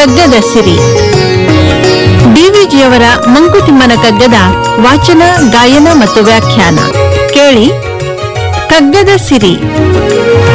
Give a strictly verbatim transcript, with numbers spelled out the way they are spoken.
ಕಗ್ಗದ ಸಿರಿ. ಡಿವಿಜಿಯವರ ಮಂಕುತಿಮ್ಮನ ಕಗ್ಗದ ವಾಚನ, ಗಾಯನ ಮತ್ತು ವ್ಯಾಖ್ಯಾನ ಕೇಳಿ. ಕಗ್ಗದ ಸಿರಿ